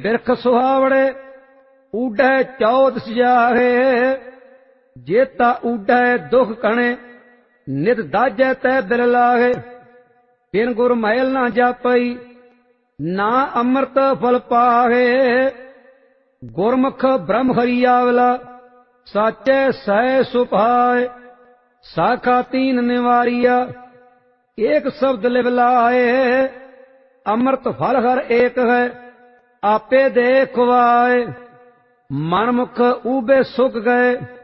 ਬਿਰਖ ਸੁਹਾਵੜੇ ਊਢੈ ਚੌਦ ਸਜਾਹੇ। ਜੇਤਾ ਊਢੈ ਦੁਖ ਕਣੇ ਨਿਤ ਦਾਜੈ ਤੈ ਬਿਲ ਲਾਹੇ। ਬਿਨ ਗੁਰ ਮਹਿਲ ਨਾ ਜਾਪਈ ਨਾ ਅੰਮ੍ਰਿਤ ਫਲ ਪਾਹੇ। ਗੁਰਮੁਖ ਬ੍ਰਹਮ ਹਰੀ ਆਵਲਾ ਸਾਚੈ ਸਹਿ ਸੁਭਾਏ। ਸਾਖਾ ਤੀਨ ਨਿਵਾਰੀਆ ਏਕ ਸ਼ਬਦ ਲਿਵ ਲਾਏ। ਅੰਮ੍ਰਿਤ ਫਲ ਹਰ ਏਕ ਹੈ ਆਪੇ ਦੇ ਖੁਆਏ। ਮਨ ਮੁਖ ਊਬੇ ਸੁਖ ਗਏ